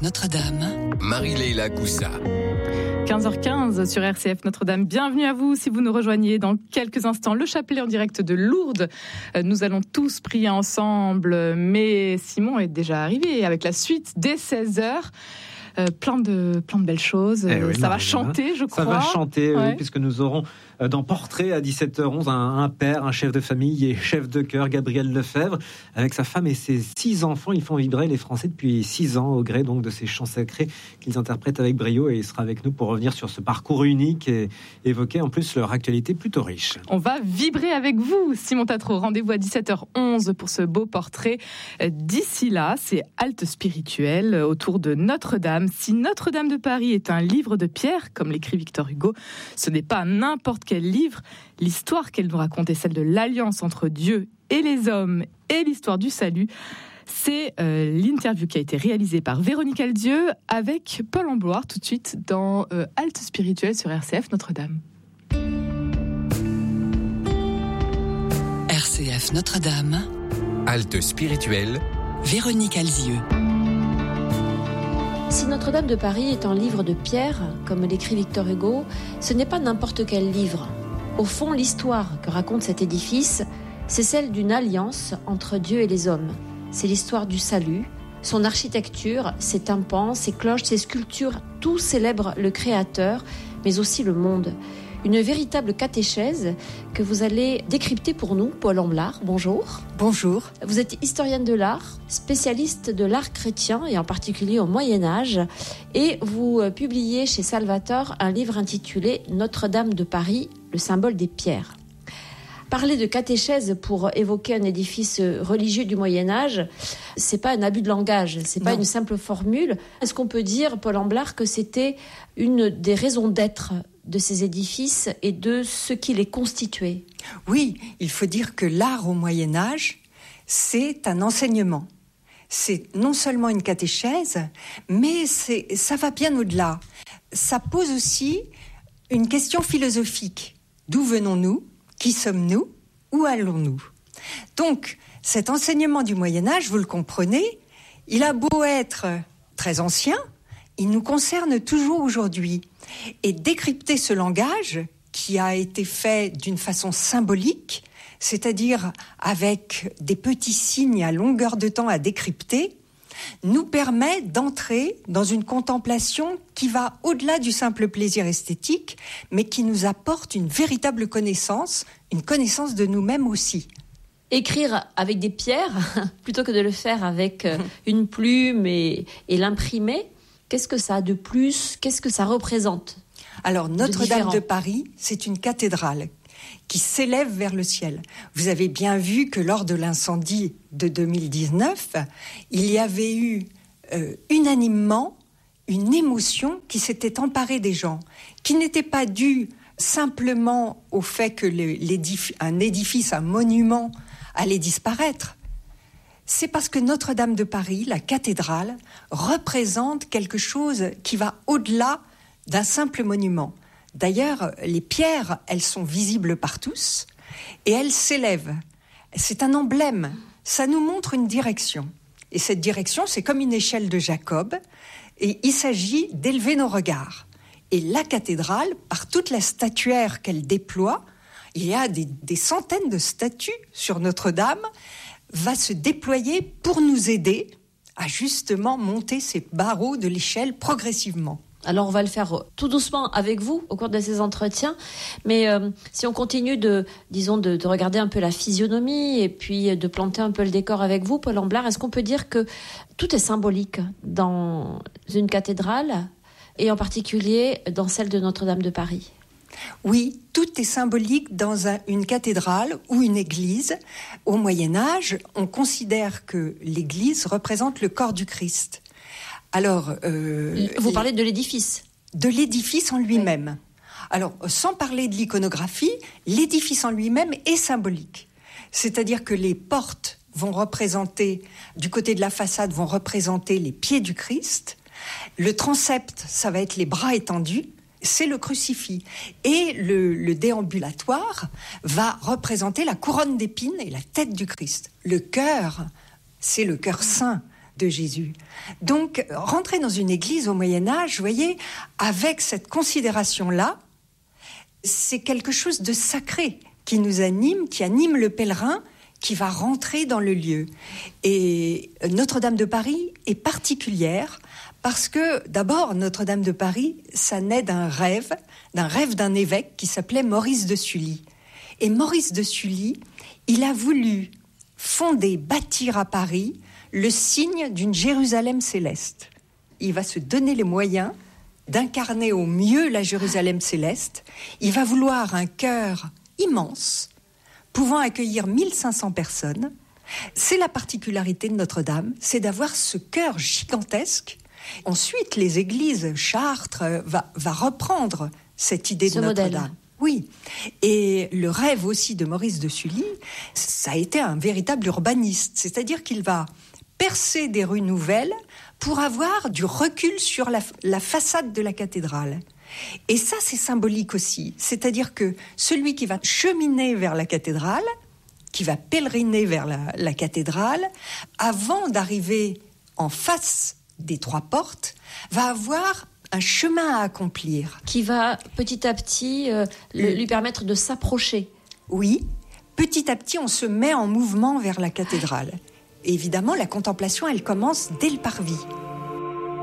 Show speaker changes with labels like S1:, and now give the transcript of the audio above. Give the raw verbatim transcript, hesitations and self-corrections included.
S1: Notre-Dame.
S2: Marie-Leila Coussa.
S3: quinze heures quinze sur R C F Notre-Dame. Bienvenue à vous si vous nous rejoignez dans quelques instants. Le chapelet en direct de Lourdes. Nous allons tous prier ensemble, mais Simon est déjà arrivé avec la suite dès seize heures. Euh, plein de plein de belles choses.
S4: Eh oui,
S3: ça va
S4: Marie-Leila.
S3: chanter, je crois.
S4: Ça va chanter,
S3: ouais.
S4: oui, puisque nous aurons euh, dans Portrait à dix-sept heures onze un, un père, un chef de famille et chef de chœur, Gabriel Lefebvre, avec sa femme et ses six enfants. Ils font vibrer les Français depuis six ans au gré donc de ces chants sacrés qu'ils interprètent avec brio, et il sera avec nous pour revenir sur ce parcours unique et évoquer en plus leur actualité plutôt riche.
S3: On va vibrer avec vous, Simon Tatro. Rendez-vous à dix-sept heures onze pour ce beau portrait. D'ici là, c'est halte spirituelle autour de Notre-Dame. Si Notre-Dame de Paris est un livre de pierre, comme l'écrit Victor Hugo, ce n'est pas n'importe quel livre. L'histoire qu'elle nous raconte est celle de l'alliance entre Dieu et les hommes et l'histoire du salut. C'est euh, l'interview qui a été réalisée par Véronique Aldieu avec Paul Ambloire, tout de suite dans euh, Halte Spirituelle sur R C F Notre-Dame.
S1: R C F Notre-Dame.
S2: Halte spirituelle.
S1: Véronique Alzieux.
S5: Si Notre-Dame de Paris est un livre de pierre, comme l'écrit Victor Hugo, ce n'est pas n'importe quel livre. Au fond, l'histoire que raconte cet édifice, c'est celle d'une alliance entre Dieu et les hommes. C'est l'histoire du salut. Son architecture, ses tympans, ses cloches, ses sculptures, tout célèbre le Créateur, mais aussi le monde. Une véritable catéchèse que vous allez décrypter pour nous, Paul Ambloire. Bonjour.
S6: Bonjour.
S5: Vous êtes historienne de l'art, spécialiste de l'art chrétien et en particulier au Moyen-Âge, et vous publiez chez Salvator un livre intitulé Notre-Dame de Paris, le symbole des pierres. Parler de catéchèse pour évoquer un édifice religieux du Moyen-Âge, c'est pas un abus de langage, c'est pas
S6: Non.
S5: une simple formule. Est-ce qu'on peut dire, Paul Ambloire, que c'était une des raisons d'être de ces édifices et de ce qui les constituait?
S6: Oui, il faut dire que l'art au Moyen-Âge, c'est un enseignement. C'est non seulement une catéchèse, mais c'est, ça va bien au-delà. Ça pose aussi une question philosophique. D'où venons-nous ? Qui sommes-nous ? Où allons-nous ? Donc, cet enseignement du Moyen-Âge, vous le comprenez, il a beau être très ancien, il nous concerne toujours aujourd'hui. Et décrypter ce langage, qui a été fait d'une façon symbolique, c'est-à-dire avec des petits signes à longueur de temps à décrypter, nous permet d'entrer dans une contemplation qui va au-delà du simple plaisir esthétique, mais qui nous apporte une véritable connaissance, une connaissance de nous-mêmes aussi.
S5: Écrire avec des pierres, plutôt que de le faire avec une plume et, et l'imprimer, qu'est-ce que ça a de plus ? Qu'est-ce que ça représente ?
S6: Alors, Notre-Dame
S5: différent.
S6: de Paris, c'est une cathédrale qui s'élève vers le ciel. Vous avez bien vu que lors de l'incendie de deux mille dix-neuf, il y avait eu euh, unanimement une émotion qui s'était emparée des gens, qui n'était pas due simplement au fait que le, l'édif- un édifice, un monument allait disparaître. C'est parce que Notre-Dame de Paris, la cathédrale, représente quelque chose qui va au-delà d'un simple monument. D'ailleurs, les pierres, elles sont visibles par tous et elles s'élèvent. C'est un emblème, ça nous montre une direction. Et cette direction, c'est comme une échelle de Jacob et il s'agit d'élever nos regards. Et la cathédrale, par toute la statuaire qu'elle déploie, il y a des, des centaines de statues sur Notre-Dame, va se déployer pour nous aider à justement monter ces barreaux de l'échelle progressivement.
S5: Alors on va le faire tout doucement avec vous au cours de ces entretiens, mais euh, si on continue de, disons, de, de regarder un peu la physionomie et puis de planter un peu le décor avec vous, Paul Ambloire, est-ce qu'on peut dire que tout est symbolique dans une cathédrale et en particulier dans celle de Notre-Dame de Paris ?
S6: Oui, tout est symbolique dans un, une cathédrale ou une église. Au Moyen-Âge, on considère que l'église représente le corps du Christ. Alors, euh,
S5: vous parlez de l'édifice ?
S6: De l'édifice en lui-même. Oui. Alors, sans parler de l'iconographie, l'édifice en lui-même est symbolique. C'est-à-dire que les portes vont représenter, du côté de la façade, vont représenter les pieds du Christ. Le transept, ça va être les bras étendus. C'est le crucifix. Et le, le déambulatoire va représenter la couronne d'épines et la tête du Christ. Le chœur, c'est le chœur saint. de Jésus. Donc, rentrer dans une église au Moyen-Âge, vous voyez, avec cette considération-là, c'est quelque chose de sacré qui nous anime, qui anime le pèlerin qui va rentrer dans le lieu. Et Notre-Dame de Paris est particulière parce que, d'abord, Notre-Dame de Paris, ça naît d'un rêve, d'un rêve d'un évêque qui s'appelait Maurice de Sully. Et Maurice de Sully, il a voulu fonder, bâtir à Paris le signe d'une Jérusalem céleste. Il va se donner les moyens d'incarner au mieux la Jérusalem céleste. Il va vouloir un chœur immense, pouvant accueillir mille cinq cents personnes. C'est la particularité de Notre-Dame, c'est d'avoir ce chœur gigantesque. Ensuite, les églises, Chartres, va, va reprendre cette idée
S5: ce
S6: de Notre-Dame.
S5: Modèle.
S6: Oui, et le rêve aussi de Maurice de Sully, ça a été un véritable urbaniste, c'est-à-dire qu'il va percer des rues nouvelles pour avoir du recul sur la, la façade de la cathédrale. Et ça, c'est symbolique aussi, c'est-à-dire que celui qui va cheminer vers la cathédrale, qui va pèleriner vers la, la cathédrale, avant d'arriver en face des trois portes, va avoir un chemin à accomplir.
S5: Qui va petit à petit euh, le, lui permettre de s'approcher.
S6: Oui, petit à petit, on se met en mouvement vers la cathédrale. Et évidemment, la contemplation, elle commence dès le parvis.